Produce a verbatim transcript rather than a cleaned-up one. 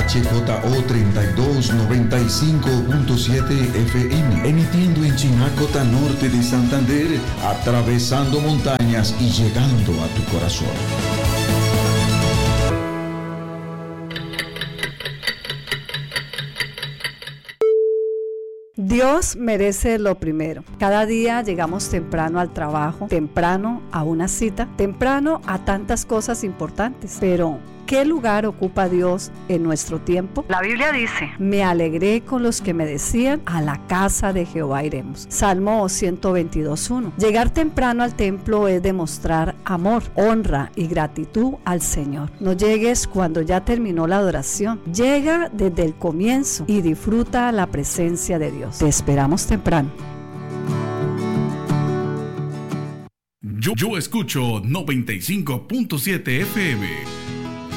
H J O treinta y dos noventa y cinco punto siete F M, emitiendo en Chinacota, norte de Santander, atravesando montañas y llegando a tu corazón. Dios merece lo primero. Cada día llegamos temprano al trabajo, temprano a una cita, temprano a tantas cosas importantes. Pero, ¿qué lugar ocupa Dios en nuestro tiempo? La Biblia dice: me alegré con los que me decían, a la casa de Jehová iremos. Salmo ciento veintidós, uno. Llegar temprano al templo es demostrar amor, honra y gratitud al Señor. No llegues cuando ya terminó la adoración. Llega desde el comienzo y disfruta la presencia de Dios. Te esperamos temprano. Yo, yo escucho noventa y cinco punto siete F M.